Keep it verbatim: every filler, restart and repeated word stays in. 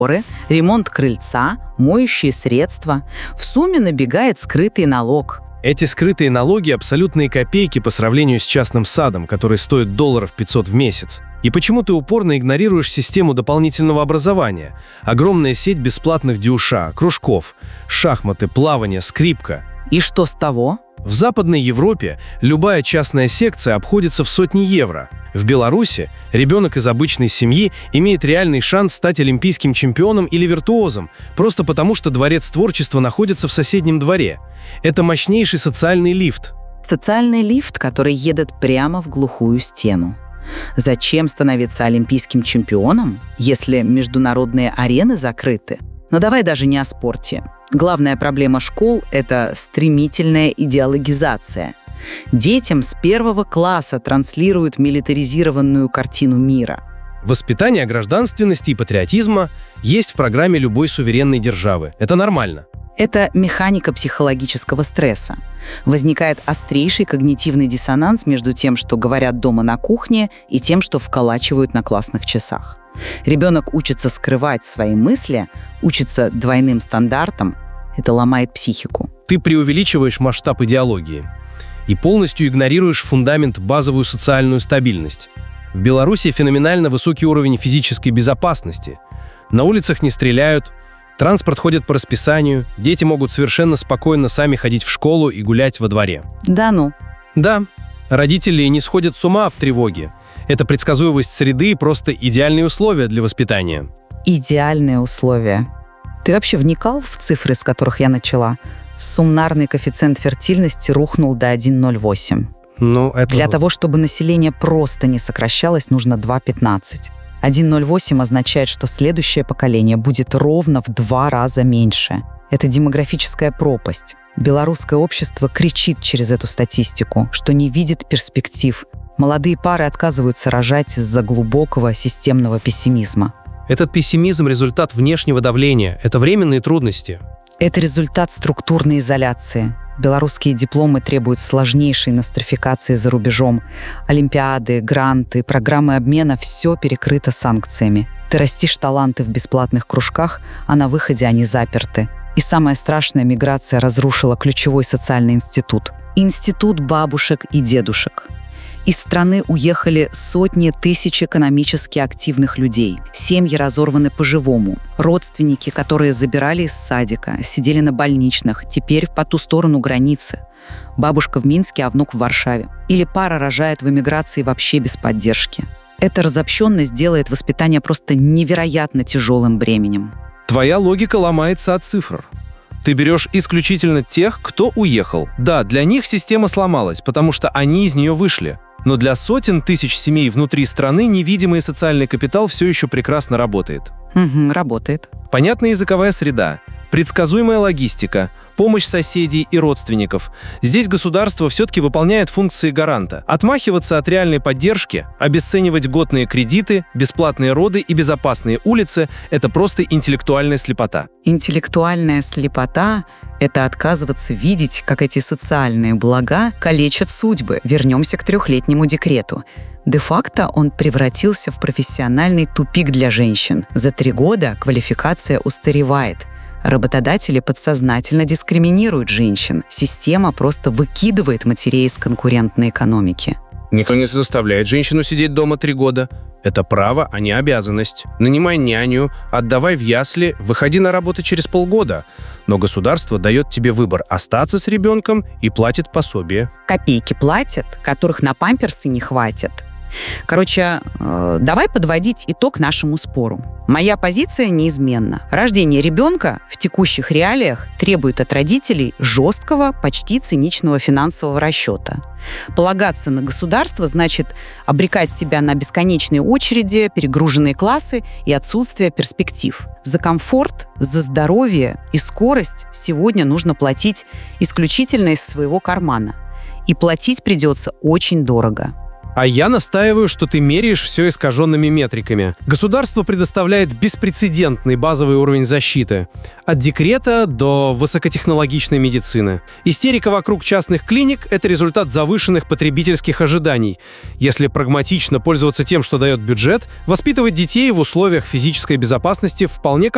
ремонт крыльца, моющие средства. В сумме набегает скрытый налог. Эти скрытые налоги – абсолютные копейки по сравнению с частным садом, который стоит долларов пятьсот в месяц. И почему ты упорно игнорируешь систему дополнительного образования? Огромная сеть бесплатных дюша, кружков, шахматы, плавание, скрипка. И что с того? В Западной Европе любая частная секция обходится в сотни евро. В Беларуси ребенок из обычной семьи имеет реальный шанс стать олимпийским чемпионом или виртуозом, просто потому что дворец творчества находится в соседнем дворе. Это мощнейший социальный лифт. Социальный лифт, который едет прямо в глухую стену. Зачем становиться олимпийским чемпионом, если международные арены закрыты? Но давай даже не о спорте. Главная проблема школ – это стремительная идеологизация. Детям с первого класса транслируют милитаризированную картину мира. Воспитание гражданственности и патриотизма есть в программе любой суверенной державы. Это нормально. Это механика психологического стресса. Возникает острейший когнитивный диссонанс между тем, что говорят дома на кухне, и тем, что вколачивают на классных часах. Ребенок учится скрывать свои мысли, учится двойным стандартам. Это ломает психику. Ты преувеличиваешь масштаб идеологии и полностью игнорируешь фундамент, базовую социальную стабильность. В Беларуси феноменально высокий уровень физической безопасности. На улицах не стреляют, транспорт ходит по расписанию, дети могут совершенно спокойно сами ходить в школу и гулять во дворе. Да ну? Да. Родители не сходят с ума от тревоги. Это предсказуемость среды и просто идеальные условия для воспитания. Идеальные условия. Ты вообще вникал в цифры, с которых я начала? Суммарный коэффициент фертильности рухнул до один целых ноль восемь. Ну, это... Для того, чтобы население просто не сокращалось, нужно два целых пятнадцать. один целых ноль восемь означает, что следующее поколение будет ровно в два раза меньше. Это демографическая пропасть. Белорусское общество кричит через эту статистику, что не видит перспектив. Молодые пары отказываются рожать из-за глубокого системного пессимизма. Этот пессимизм – результат внешнего давления. Это временные трудности. Это результат структурной изоляции. Белорусские дипломы требуют сложнейшей нострификации за рубежом. Олимпиады, гранты, программы обмена – все перекрыто санкциями. Ты растишь таланты в бесплатных кружках, а на выходе они заперты. И самое страшное – миграция разрушила ключевой социальный институт. Институт бабушек и дедушек. Из страны уехали сотни тысяч экономически активных людей. Семьи разорваны по-живому. Родственники, которые забирали из садика, сидели на больничных, теперь по ту сторону границы. Бабушка в Минске, а внук в Варшаве. Или пара рожает в эмиграции вообще без поддержки. Эта разобщенность делает воспитание просто невероятно тяжелым бременем. Твоя логика ломается от цифр. Ты берешь исключительно тех, кто уехал. Да, для них система сломалась, потому что они из нее вышли. Но для сотен тысяч семей внутри страны невидимый социальный капитал все еще прекрасно работает. Угу, работает. Понятная языковая среда, предсказуемая логистика, помощь соседей и родственников. Здесь государство все-таки выполняет функции гаранта. Отмахиваться от реальной поддержки, обесценивать годные кредиты, бесплатные роды и безопасные улицы – это просто интеллектуальная слепота. Интеллектуальная слепота – это отказываться видеть, как эти социальные блага калечат судьбы. Вернемся к трехлетнему декрету. Де-факто он превратился в профессиональный тупик для женщин. За три года квалификация устаревает. Работодатели подсознательно дискриминируют женщин. Система просто выкидывает матерей из конкурентной экономики. Никто не заставляет женщину сидеть дома три года. Это право, а не обязанность. Нанимай няню, отдавай в ясли, выходи на работу через полгода. Но государство дает тебе выбор – остаться с ребенком и платит пособие. Копейки платят, которых на памперсы не хватит. Короче, э, давай подводить итог нашему спору. Моя позиция неизменна. Рождение ребенка в текущих реалиях требует от родителей жесткого, почти циничного финансового расчета. Полагаться на государство значит обрекать себя на бесконечные очереди, перегруженные классы и отсутствие перспектив. За комфорт, за здоровье и скорость сегодня нужно платить исключительно из своего кармана. И платить придется очень дорого. А я настаиваю, что ты меряешь все искаженными метриками. Государство предоставляет беспрецедентный базовый уровень защиты. От декрета до высокотехнологичной медицины. Истерика вокруг частных клиник – это результат завышенных потребительских ожиданий. Если прагматично пользоваться тем, что дает бюджет, воспитывать детей в условиях физической безопасности вполне комфортно.